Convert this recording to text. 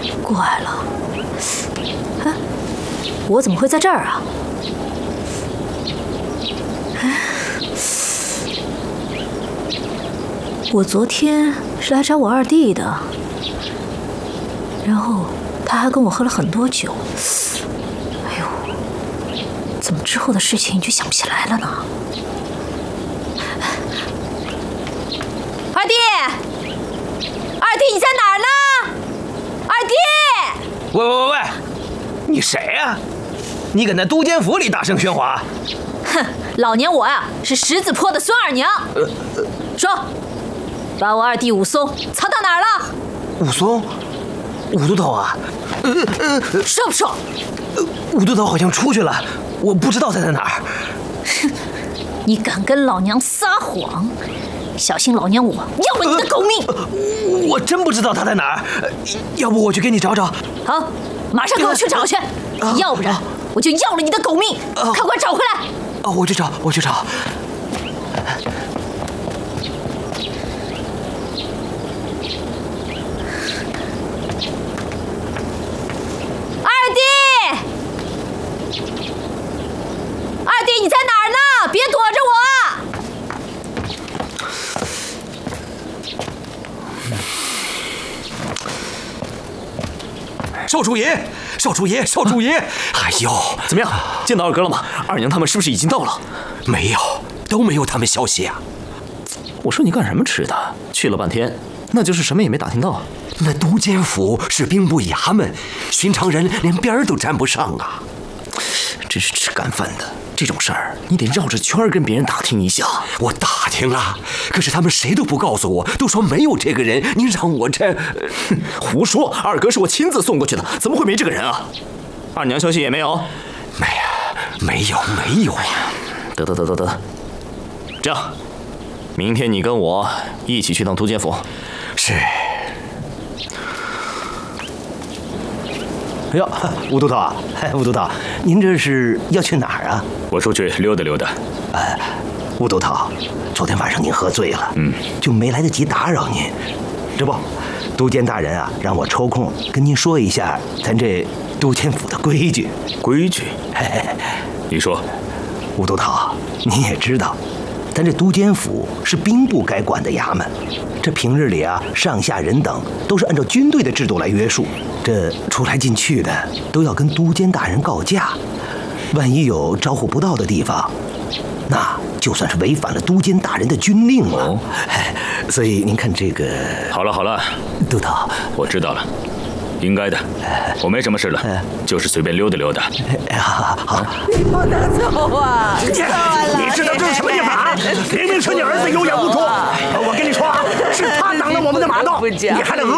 怪了，哎，我怎么会在这儿啊？我昨天是来找我二弟的，然后他还跟我喝了很多酒。哎呦，怎么之后的事情就想不起来了呢？二弟，二弟你在哪儿呢？二弟！ 喂，你谁呀？你搁那都监府里大声喧哗？ 哼，老娘我啊是十字坡的孙二娘。说，把我二弟武松藏到哪儿了？ 武松，武都头啊？ 说不说？ 武都头好像出去了，我不知道他在哪儿。 哼，你敢跟老娘撒谎，小心老娘我要了你的狗命！ 我真不知道他在哪儿，要不我去给你找找。 好，马上给我去找去，要不然我就要了你的狗命！快快找回来！ 我去找。 二弟，你在哪儿呢？别躲着我！少主爷！哎呦， 怎么样？见到二哥了吗？二娘他们是不是已经到了？ 没有，都没有他们消息啊。 我说你干什么吃的？去了半天，那就是什么也没打听到。 那都监府是兵部衙门，寻常人连边儿都沾不上啊。 真是吃干饭的，这种事儿你得绕着圈儿跟别人打听一下。 我打听了，可是他们谁都不告诉我，都说没有这个人。你让我这…… 胡说！二哥是我亲自送过去的，怎么会没这个人啊？二娘消息也没有？ 没有啊！ 得，这样，明天你跟我一起去趟都监府。 是。 哎呦，武都头啊，武都头，您这是要去哪儿啊？ 我出去溜达溜达。 武都头，昨天晚上您喝醉了，就没来得及打扰您。这不，都监大人啊，让我抽空跟您说一下咱这都监府的规矩。 规矩？你说。 武都头，您也知道，咱这都监府是兵部该管的衙门，这平日里啊，上下人等都是按照军队的制度来约束，这出来进去的都要跟都监大人告假，万一有招呼不到的地方，那就算是违反了都监大人的军令了。所以您看这个…… 好了， 都头， 我知道了，应该的，我没什么事了，就是随便溜达溜达。 好， 你不能走啊！ 你知道这是什么地方啊？明明是你儿子有眼无珠，我跟你说，是他挡了我们的马道，你还能